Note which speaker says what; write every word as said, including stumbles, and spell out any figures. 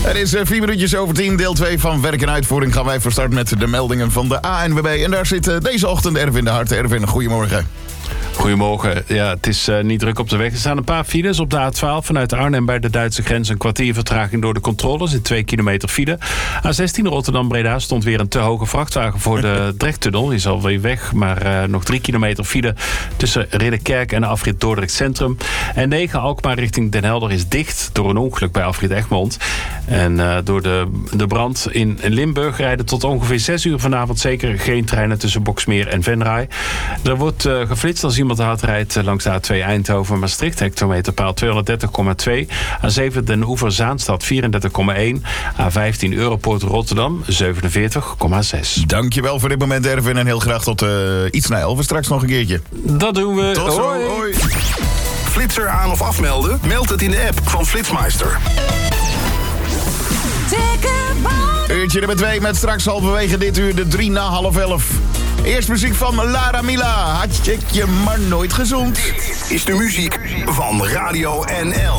Speaker 1: Het is vier minuutjes over tien, deel twee van Werk en Uitvoering. Gaan wij van start met de meldingen van de A N W B. En daar zit uh, deze ochtend Erwin de Hart. Erwin, goedemorgen.
Speaker 2: Goedemorgen. Ja, het is uh, niet druk op de weg. Er staan een paar files op de A twaalf vanuit Arnhem bij de Duitse grens. Een kwartier vertraging door de controles in twee kilometer file. A zestien Rotterdam-Breda stond weer een te hoge vrachtwagen voor de Drechttunnel. Die is alweer weg, maar uh, nog drie kilometer file tussen Ridderkerk en de afrit Dordrecht Centrum. En negen Alkmaar richting Den Helder is dicht door een ongeluk bij afrit Egmond. En uh, door de, de brand in Limburg rijden tot ongeveer zes uur vanavond zeker geen treinen tussen Boksmeer en Venray. Er wordt uh, geflitst als iemand hard rijdt langs de A twee Eindhoven-Maastricht. Hectometerpaal tweehonderddertig komma twee. A zeven Den Oever-Zaanstad vierendertig komma één. A vijftien Europoort Rotterdam zevenenveertig komma zes.
Speaker 1: Dankjewel voor dit moment, Erwin. En heel graag tot uh, iets na elf. Straks nog een keertje.
Speaker 2: Dat doen we.
Speaker 1: Tot zo.
Speaker 2: Hoi.
Speaker 1: Hoi.
Speaker 3: Flitser aan of afmelden? Meld het in de app van Flitsmeister.
Speaker 1: Uurtje nummer twee met straks halverwege dit uur de drie na half elf. Eerst muziek van Lara Mila. Had je maar nooit gezond.
Speaker 3: Dit is de muziek van Radio N L.